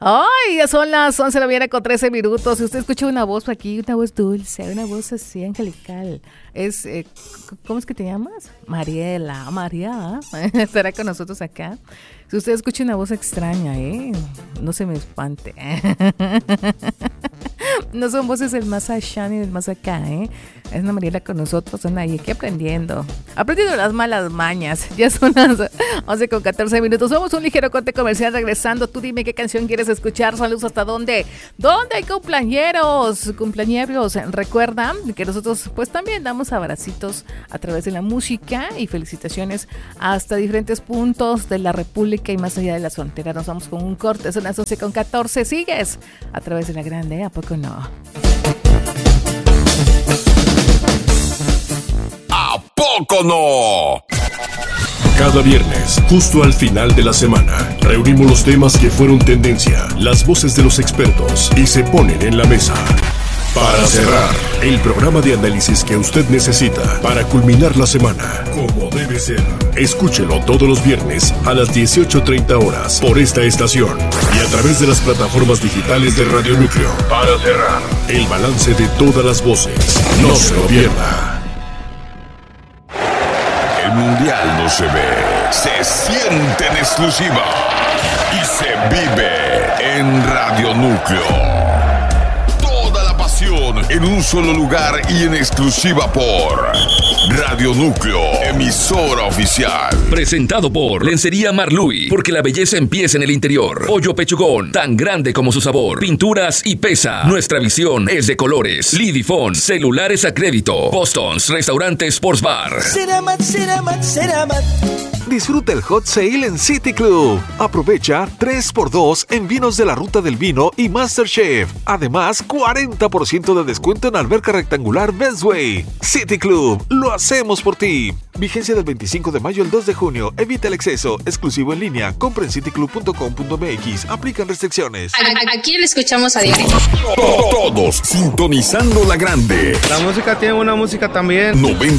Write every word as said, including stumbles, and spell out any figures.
Ay, ya son las once de la mañana con trece minutos. Si usted escucha una voz aquí, una voz dulce, una voz así angelical. Es, eh, ¿cómo es que te llamas? Mariela, María. Estará con nosotros acá. Si usted escucha una voz extraña, ¿eh? No se me espante. No son voces del más allá ni del más acá, ¿eh? Es una Mariela con nosotros, anda ahí aquí aprendiendo. Aprendiendo las malas mañas. Ya son las once con catorce minutos. Vamos a un ligero corte comercial regresando. Tú dime qué canción quieres escuchar. Saludos hasta dónde. ¿Dónde hay cumpleañeros? Cumpleañeros. Recuerda que nosotros pues también damos abracitos a través de la música y felicitaciones hasta diferentes puntos de la República y más allá de las fronteras. Nos vamos con un corte. Son las once con catorce. Sigues a través de la grande. ¿A poco no? ¿A poco no? Cada viernes, justo al final de la semana, reunimos los temas que fueron tendencia, las voces de los expertos y se ponen en la mesa. Para cerrar, el programa de análisis que usted necesita para culminar la semana, como debe ser. Escúchelo todos los viernes a las dieciocho treinta horas por esta estación y a través de las plataformas digitales de Radio Núcleo. Para cerrar, el balance de todas las voces. No se lo pierda. El mundial no se ve, se siente en exclusiva y se vive en Radio Núcleo. En un solo lugar y en exclusiva por Radio Núcleo, emisora oficial. Presentado por Lencería Marluy, porque la belleza empieza en el interior. Pollo Pechugón, tan grande como su sabor. Pinturas y pesa. Nuestra visión es de colores. Lidifón, celulares a crédito. Boston's, restaurante Sports Bar. Ceramat, Ceramat, Ceramat. Disfruta el Hot Sale en City Club. Aprovecha tres por dos en vinos de la Ruta del Vino y MasterChef. Además, cuarenta por ciento de descuento en alberca rectangular Bestway. City Club, lo hacemos por ti. Vigencia del veinticinco de mayo al dos de junio. Evita el exceso. Exclusivo en línea. Compra en cityclub punto com punto m x. Aplican restricciones. ¿A, a quién le escuchamos a diario? Todos sintonizando la grande. La música tiene una música también. noventa